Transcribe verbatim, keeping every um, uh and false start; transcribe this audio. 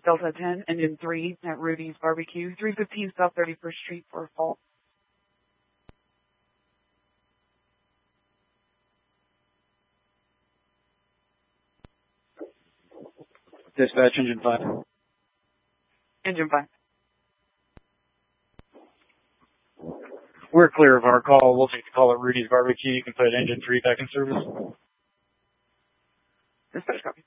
Delta ten, Engine three at Rudy's Barbecue, three fifteen South thirty-first Street for a fault. Dispatch, Engine five. Engine five. We're clear of our call. We'll take the call at Rudy's Barbecue. You can put Engine three back in service. Dispatch copy.